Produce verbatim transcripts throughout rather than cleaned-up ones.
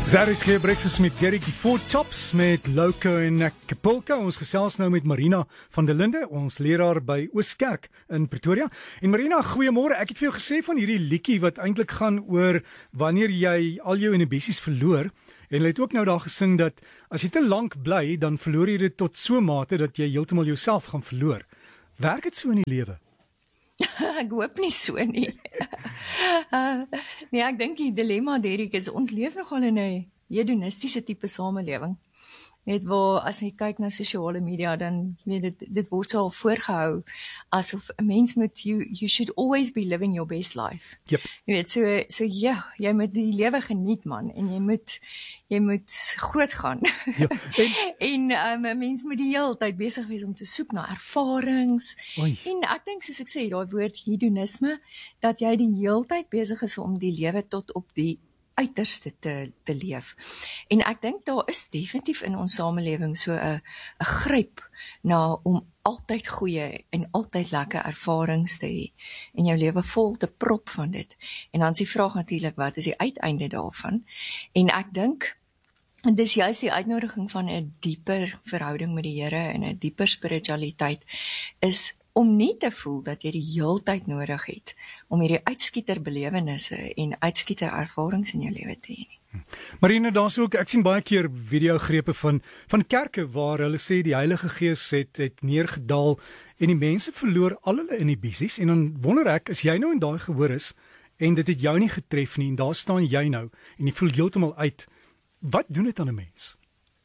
Zarische breakfast met Derek die Four Tops met Loco en Kapulka. Ons gesels nou met Marina van der Linde, ons leraar by Ooskerk in Pretoria. En Marina, goeiemôre. Ek het vir jou gesê van hierdie liedjie wat eintlik gaan oor wanneer jy al jou inhibisies verloor. En jy het ook nou daar gesing dat as jy te lank bly, dan verloor jy dit tot so 'n mate dat jy heeltemal jouself gaan verloor. Werk dit so in die lewe? Ek hoop nie so nie. uh, nee, ek dink die dilemma, Derek, is ons leef nogal in 'n hedonistiese tipe samelewing. Net waar as jy kyk na sosiale media, dan weet dit dit word so al voorgehou asof 'n mens moet you you should always be living your best life. Yep. Jy weet, so so ja, jy moet die lewe geniet, man, en jy moet jy moet groot gaan. Ja. En um, 'n mens moet die hele tyd besig wees om te soek na ervarings. Oei. En ek dink, soos ek sê, daai woord hedonisme, dat jy die hele tyd besig is om die lewe tot op die uiterste te, te leef. En ek dink daar is definitief in ons samelewing so 'n 'n gryp na om altyd goeie en altyd lekker ervarings te hê en jou lewe vol te prop van dit. En dan is die vraag natuurlik, wat is die uiteinde daarvan? En ek dink en dis juist die uitnodiging van 'n dieper verhouding met die Here en 'n dieper spiritualiteit is om nie te voel dat jy die heeltyd nodig het om hierdie uitskieter belewennisse en uitskieter ervarings in jou lewe te hê nie. Marina, daar's ook, ek sien baie keer videogrepe van van kerke waar hulle sê die Heilige Gees het het neergedaal en die mense verloor al hulle inhibisies en dan wonder ek, as jy nou in daai gehoor is en dit het jou nie getref nie en daar staan jy nou en jy voel heeltemal uit, wat doen dit aan 'n mens?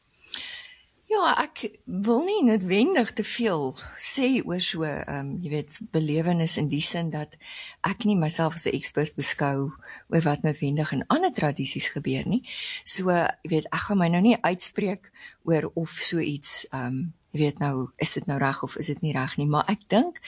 Ja, ek wil nie noodwendig te veel sê oor so, um, jy weet, belewenis in die sin dat ek nie myself as 'n ekspert beskou oor wat noodwendig in ander tradisies gebeur nie. So, jy weet, ek gaan my nou nie uitspreek oor of so iets, um, jy weet nou, is dit nou reg of is dit nie reg nie, maar ek dink,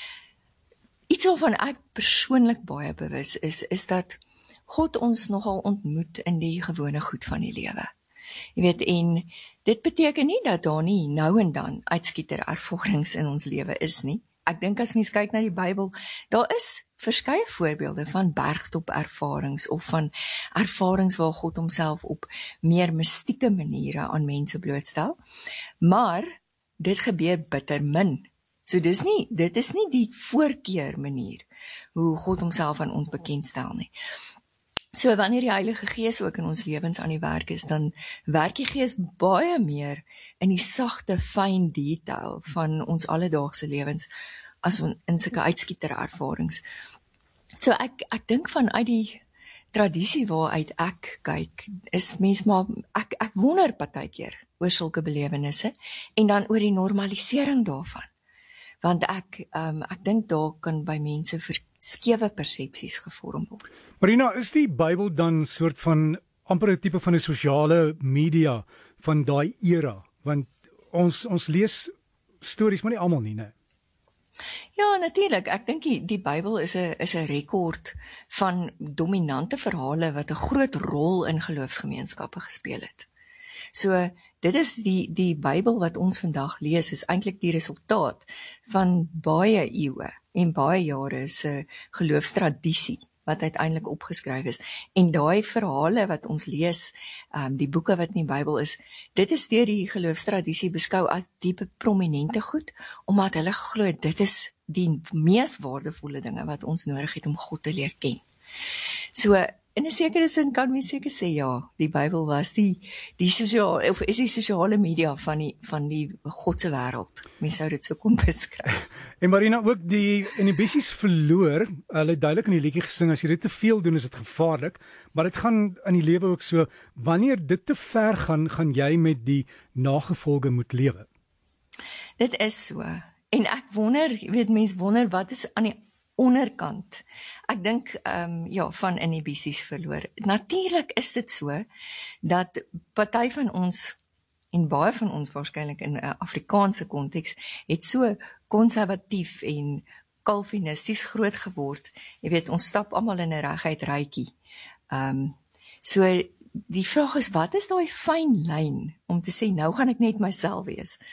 iets waarvan ek persoonlik baie bewus is, is dat God ons nogal ontmoet in die gewone goed van die lewe. Jy weet, en dit beteken nie dat daar nie nou en dan uitskieter ervarings in ons lewe is nie. Ek dink as mens kyk na die Bybel, daar is verskeie voorbeelde van bergtop ervarings of van ervarings waar God homself op meer mystieke maniere aan mense blootstel. Maar dit gebeur bitter min. So dis nie, dit is nie die voorkeur manier hoe God homself aan ons bekendstel nie. So wanneer die Heilige Gees ook in ons lewens aan die werk is, dan werk die Gees baie meer in die sagte, fyn detail van ons alledaagse lewens as in sulke uitskieter ervarings. So ek ek dink vanuit die tradisie waaruit ek kyk, is mens maar ek ek wonder partykeer oor sulke belewennisse en dan oor die normalisering daarvan. Want ek um, ek dink daar kan by mense verskewe persepsies gevorm word. Marina, is die Bybel dan soort van amper 'n tipe van 'n sosiale media van daai era? Want ons ons lees stories, maar nie almal nie, né? Ja, natuurlik. Ek dink die, die Bybel is 'n is 'n rekord van dominante verhale wat 'n groot rol in geloofsgemeenskappe gespeel het. So dit is die die Bybel wat ons vandag lees, is eintlik die resultaat van baie eeue en baie jare se geloofstradisie wat uiteindelik opgeskryf is. En daai verhale wat ons lees, um, die boeke wat in die Bybel is, dit is deur die geloofstradisie beskou as diepe prominente goed, omdat hulle glo dit is die mees waardevolle dinge wat ons nodig het om God te leer ken. So in 'n sekere sin kan mens seker sê, ja, die Bybel was die die sosiale of is die sosiale media van die van die God se wêreld. Mens sou dit so kon beskryf. En Marina, ook die inhibisies verloor, hulle het duidelik in die liedjie gesing, as jy dit te veel doen is dit gevaarlik, maar dit gaan in die lewe ook so, wanneer dit te ver gaan, gaan jy met die nagevolge moet lewe. Dit is so. En ek wonder, jy weet, mens wonder wat is aan die onderkant. Ek dink um, ja, van inhibisies verloor. Natuurlik is dit so dat party van ons en baie van ons waarskynlik in 'n Afrikaanse konteks het so konservatief en kalvinisties groot geword. Jy weet, ons stap almal in 'n reguit rytjie. Um, so die vraag is, wat is daai fyn lyn om te sê nou gaan ek net myself wees?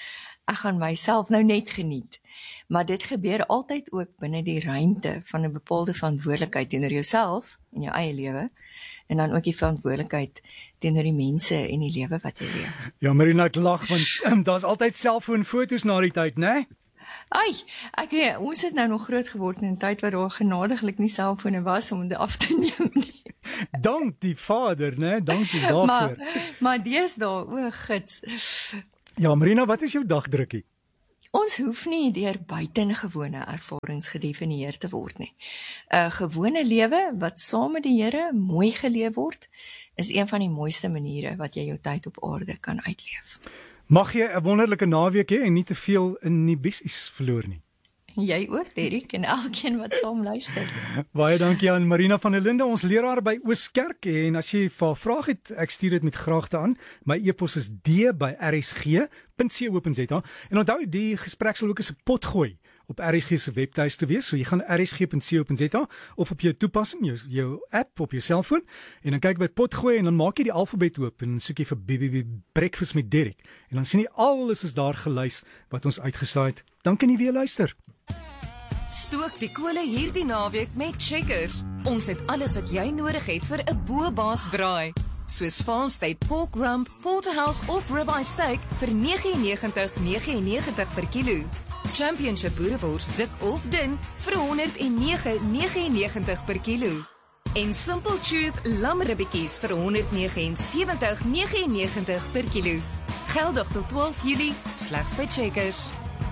ek gaan myself nou net geniet. Maar dit gebeur altyd ook binne die ruimte van 'n bepaalde verantwoordelikheid teenoor jouself en jou eie lewe, en dan ook die verantwoordelikheid teenoor die mense en die lewe wat jy leef. Ja, Marina, ek lag, want daar's altyd selfoonfoto's na die tyd, né? Ai, ek weet, ons het nou nog groot geword in 'n tyd waar daar genadiglik nie selfone was om dit af te neem nie. Dank die Vader, né? Dankie daarvoor. Maar, maar deesdae, o gits. Ja, Marina, wat is jou dagdrukkie? Ons hoef nie deur buitengewone ervarings gedefinieer te word nie. 'n Gewone lewe wat saam met die Here mooi geleef word, is een van die mooiste maniere wat jy jou tyd op aarde kan uitleef. Mag jy 'n wonderlike naweek hê en nie te veel in die bessies verloor nie. Jy ook, Derrick, en elkeen wat saam luister. Baie dankie aan Marina van der Linde, ons leraar by Ooskerk, en as jy 'n vraag het, ek stuur dit met graagte aan. My e-pos is d by r s g punt co punt z a, en onthou, die gesprek sal ook as 'n pot gooi op R S G se webtuiste wees, so jy gaan r s g punt co punt z a of op jou toepassing, jou, jou app op jou selfoon, en dan kyk by potgooi en dan maak jy die alfabet oop en soek jy vir B B B Breakfast met Derrick, en dan sien jy alles is daar gelys wat ons uitgesaai het. Dan kan jy weer luister. Stook die kole hierdie naweek met Checkers. Ons het alles wat jy nodig het vir 'n bo-baas braai, soos Farm State Pork Rump, Porterhouse of Ribeye Steak vir nege en negentig nege negentig per kilo. Championship boerewors dik of dun vir honderd en nege negentig per kilo. En Simple Truth lamribbetjies vir honderd sewentig negentig per kilo. Geldig tot twaalf Julie, slegs by Checkers.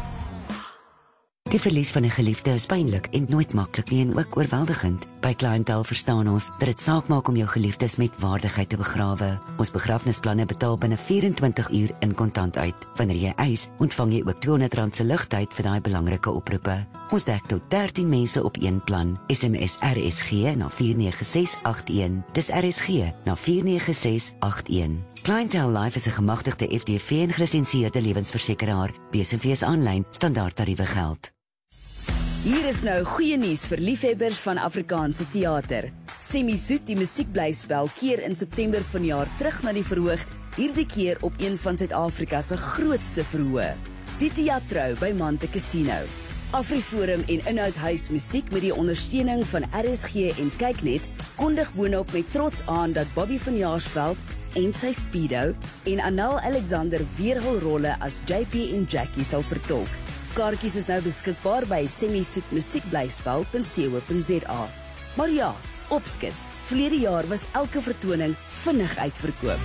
Die verlies van 'n geliefde is pynlik en nooit maklik nie en ook oorweldigend. By Clientele verstaan ons dat dit saak maak om jou geliefdes met waardigheid te begrawe. Ons begrafnisplanne betaal binne vyf-en-twintig uur in kontant uit. Wanneer jy eis, ontvang jy ook tweehonderd rand se ligtyd vir daai belangrike oproepe. Ons dek tot dertien mense op een plan. S M S R S G na vier nege ses agt een. Dis R S G na vier nege ses agt een. Clientele Life is 'n gemagtigde F D V en gelisensieerde lewensversekeraar. B S V's aanlyn standaard tariewe geld. Hier is nou goeie nuus vir liefhebbers van Afrikaanse teater. Semi Soet, die musiekblyspel, keer in September vanjaar terug na die verhoog, hierdie keer op een van Suid-Afrika se grootste verhoë, die Teatro by Mante Casino. AfriForum en Inhoudhuis Musiek met die ondersteuning van R S G en Kyknet kondig boonop met trots aan dat Bobby van Jaarsveld en sy Speedo en Anel Alexander weer hul rolle as J P en Jackie sal vertolk. Kaartjies is nou beskikbaar by semi soet musiekblyspel punt co punt z a. Maar ja, opskit. Verlede jaar was elke vertoning vinnig uitverkoop.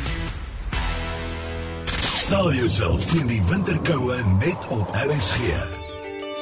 Stel jouself teen die winterkoue net op R S G.